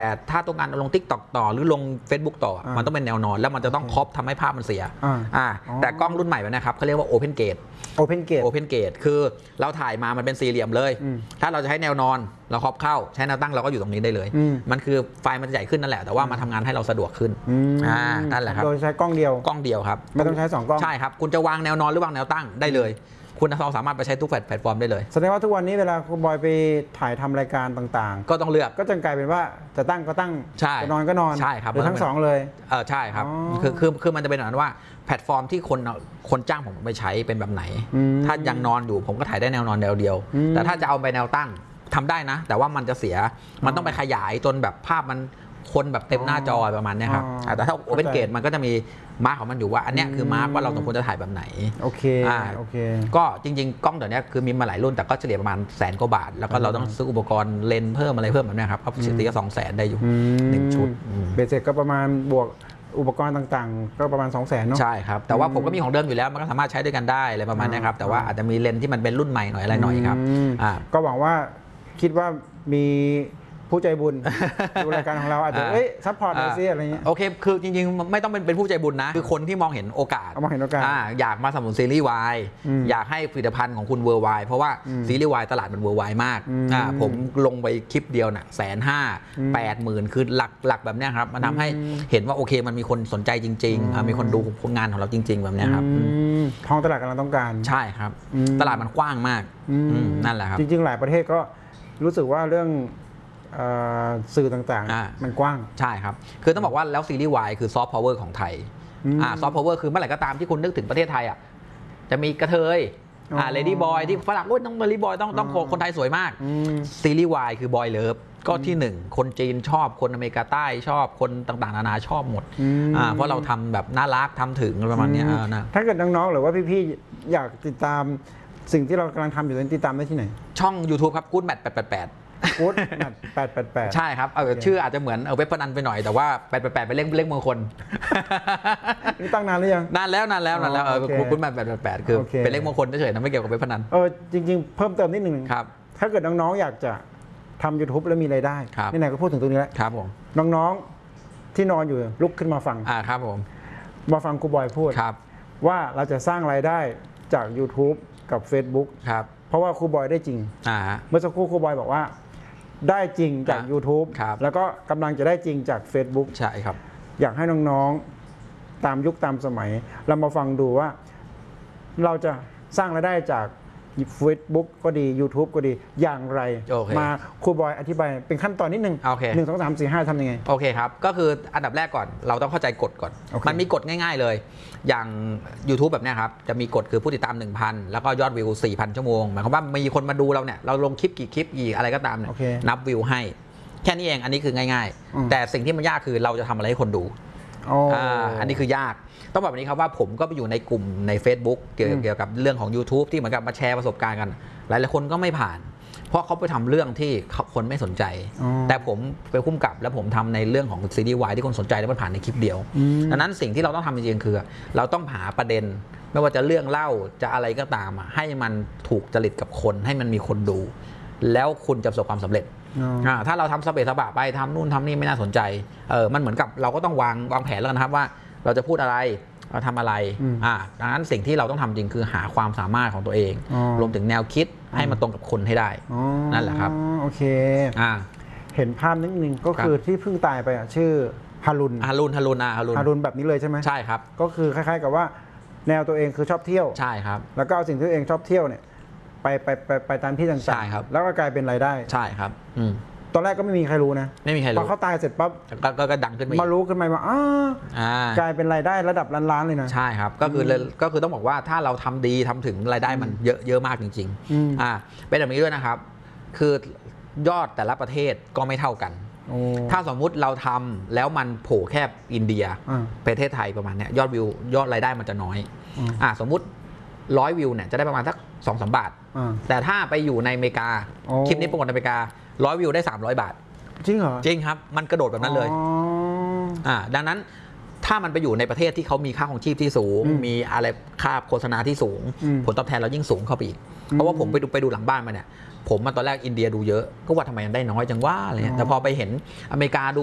แต่ถ้าต้องการลง TikTok ต่อหรือลง Facebook ต่อมันต้องเป็นแนวนอนแล้วมันจะต้องครอปทำให้ภาพมันเสียแต่กล้องรุ่นใหม่นะครับเขาเรียกว่า Open Gate Open Gate คือเราถ่ายมามันเป็นสี่เหลี่ยมเลยถ้าเราจะใช้แนวนอนเราครอปเข้าใช้แนวตั้งเราก็อยู่ตรงนี้ได้เลยมันคือไฟล์มันใหญ่ขึ้นนั่นแหละแต่ว่ามาทำงานให้เราสะดวกขึ้นนั่นแหละครับโดยใช้กล้องเดียวครับไม่ต้องใช้2กล้องใช่ครับคุณจะวางแนวนอนหรือวางแนวตั้งได้เลยคุณสามารถไปใช้ทุกแพลตฟอร์มได้เลยแสดงว่าทุกวันนี้เวลาคุณบอยไปถ่ายทำรายการต่างๆก็ต้องเลือกก็จะกลายเป็นว่าจะตั้งก็ตั้งจะนอนก็นอนใช่ครับหรือทั้ง2เลยใช่ครับคือมันจะเป็นแบบนั้นว่าแพลตฟอร์มที่คนจ้างผมไปใช้เป็นแบบไหนถ้ายังนอนอยู่ผมก็ถ่ายได้แนวนอนแนวเดียวแต่ถ้าจะเอาไปแนวตั้งทำได้นะแต่ว่ามันจะเสียมันต้องไปขยายจนแบบภาพมันคนแบบเต็มหน้าจอประมาณนี้ครับแต่ถ้า Open Gate มันก็จะมีมาร์กของมันอยู่ว่าอันนี้คือมาร์กว่าเราสมควรจะถ่ายแบบไหนโอเคก็จริงๆกล้องเดี๋ยวนี้คือมีมาหลายรุ่นแต่ก็เฉลี่ยประมาณ100,000 กว่าบาทแล้วก็เราต้องซื้ออุปกรณ์เลนส์เพิ่มอะไรเพิ่มแบบนี้ครับก็เฉลี่ย200,000ได้อยู่1ชุดเบสเสร็จก็ประมาณบวกอุปกรณ์ต่างๆก็ประมาณ200,000เนาะใช่ครับแต่ว่าผมก็มีของเดิมอยู่แล้วมันก็สามารถใช้ด้วยกันได้อะไรประมาณนี้ครับแต่ว่าอาจจะมีเลนส์ที่มันเป็นรุ่นใหม่หน่อยอะไรหน่อยครับก็หวังว่าคิดว่ามีผู้ใจบุญดูรายการของเราอาจจะซัพพอร์ตหน่อยสิอะไรเงี้ยโอเคคือจริงๆไม่ต้องเป็นผู้ใจบุญนะคือคนที่มองเห็นโอกาสอยากมาสนับสนุนซีรีส์วายอยากให้ผลิตภัณฑ์ของคุณเวอร์ไวเพราะว่าซีรีส์วายตลาดมันเวอร์ไวมากผมลงไปคลิปเดียวน่ะ150,000 80,000คือหลักแบบนี้ครับมันทำให้เห็นว่าโอเคมันมีคนสนใจจริงๆมีคนดูผลงานของเราจริงๆแบบนี้ครับท้องตลาดกำลังต้องการใช่ครับตลาดมันกว้างมากนั่นแหละครับจริงๆหลายประเทศก็รู้สึกว่าเรื่องสื่อต่างๆมันกว้างใช่ครับคือต้องบอกว่าแล้วซีรีส์วายคือซอฟต์พาวเวอร์ของไทยซอฟต์พาวเวอร์คือเมื่อไหร่ก็ตามที่คุณนึกถึงประเทศไทยจะมีกระเทยเลดี้บอยที่ฝรั่งต้องเลดี้บอยต้องคนไทยสวยมากซีรีส์วายคือบอยเลิฟก็ที่1คนจีนชอบคนอเมริกาใต้ชอบคนต่างๆนานาชอบหมดเพราะเราทำแบบน่ารักทำถึงประมาณนี้นะถ้าเกิดน้องๆหรือว่าพี่ๆอยากติดตามสิ่งที่เรากำลังทำอยู่ติดตามได้ที่ไหนช่อง YouTube ครับ Good Match 888 กู๊ด888 ใช่ครับชื่ออาจจะเหมือนเว็บพนันไปหน่อยแต่ว่า888เป็นเลขมงคลนี่ตั้งนานหรือยังนานแล้วคุณมา888คือเป็นเลขมงคลเฉยๆนะไม่เกี่ยวกับเว็บพนันจริงๆเพิ่มเติมนิดนึงครับถ้าเกิดน้องๆอยากจะทำ YouTube แล้วมีรายได้นี่ไหนก็พูดถึงตรงนี้แล้วครับผมน้องๆที่นอนอยู่ลุกขึ้นมาฟังครับผมมาฟังครูบอยพูดว่าเราจะสร้างรายได้จาก YouTube กับ Facebook ครับเพราะว่าครูบอยได้จริงเมื่อสักครู่ครูบอยบอกว่าได้จริงจาก YouTube แล้วก็กำลังจะได้จริงจาก Facebook ใช่ครับอยากให้น้องๆตามยุคตามสมัยเรามาฟังดูว่าเราจะสร้างรายได้จาก Facebook ก็ดี YouTube ก็ดีอย่างไรมาครูบอยอธิบายเป็นขั้นตอนนิดนึง1 2 3 4 5ทำยังไงโอเคครับก็คืออันดับแรกก่อนเราต้องเข้าใจกฎก่อนมันมีกฎง่ายๆเลยอย่าง YouTube แบบนี้ครับจะมีกฎคือผู้ติดตาม 1,000 แล้วก็ยอดวิว 4,000 ชั่วโมงหมายความว่ามีคนมาดูเราเนี่ยเราลงคลิปกี่คลิปกี่อะไรก็ตามเนี่ยนับวิวให้แค่นี้เองอันนี้คือง่ายๆแต่สิ่งที่มันยากคือเราจะทำอะไรให้คนดูอันนี้คือยากต้องแบบนี้ครับว่าผมก็ไปอยู่ในกลุ่มใน Facebook เกี่ยวกับเรื่องของ YouTube ที่เหมือนกับมาแชร์ประสบการณ์กันหลายๆคนก็ไม่ผ่านเพราะเขาไปทำเรื่องที่คนไม่สนใจแต่ผมไปคุ้มกับแล้วผมทำในเรื่องของซีรีส์วายที่คนสนใจแล้วมันผ่านในคลิปเดียวดังนั้นสิ่งที่เราต้องทำจริงๆคือเราต้องหาประเด็นไม่ว่าจะเรื่องเล่าจะอะไรก็ตามให้มันถูกจริตกับคนให้มันมีคนดูแล้วคุณจะประสบความสำเร็จถ้าเราทำสเปซสบะไปทำนู่นทำนี่ไม่น่าสนใจมันเหมือนกับเราก็ต้องวางแผนแล้วนะครับว่าเราจะพูดอะไรเราทำอะไรดังนั้นสิ่งที่เราต้องทำจริงคือหาความสามารถของตัวเองรวมถึงแนวคิดให้มันตรงกับคนให้ได้นั่นแหละครับโอเคเห็นภาพนิดนึงก็คือที่เพิ่งตายไปชื่อฮารุนแบบนี้เลยใช่ไหมใช่ครับก็คือคล้ายๆกับว่าแนวตัวเองคือชอบเที่ยวใช่ครับแล้วก็เอาสิ่งที่ตัวเองชอบเที่ยวเนี่ยไปตามที่ต่างๆแล้วก็กลายเป็นรายได้ใช่ครับตอนแรกก็ไม่มีใครรู้นะไม่มีใครรู้พอเขาตายเสร็จปั๊บก็ดังขึ้นมารู้ขึ้นมาว่ากลายเป็นรายได้ระดับล้านๆเลยนะใช่ครับก็คือต้องบอกว่าถ้าเราทำดีทำถึงรายได้มันเยอะมากจริงๆเป็นแบบนี้ด้วยนะครับคือยอดแต่ละประเทศก็ไม่เท่ากันถ้าสมมุติเราทำแล้วมันโผล่แค่อินเดียประเทศไทยประมาณนี้ยอดวิวยอดรายได้มันจะน้อยสมมุติ100 วิวเนี่ยจะได้ประมาณสัก 2-3 บาทแต่ถ้าไปอยู่ในอเมริกาคลิปนี้ปรากฏในอเมริกา100 วิวได้300 บาทจริงเหรอจริงครับมันกระโดดแบบนั้นเลยดังนั้นถ้ามันไปอยู่ในประเทศที่เขามีค่าของชีพที่สูงมีอะไรค่าโฆษณาที่สูงผลตอบแทนเรายิ่งสูงเข้าไปอีกเพราะว่าผมไปดูหลังบ้านมาเนี่ยผมมาตอนแรกอินเดียดูเยอะก็ว่าทำไมมันได้น้อยจังว่าอะไรเงี้ยแต่พอไปเห็นอเมริกาดู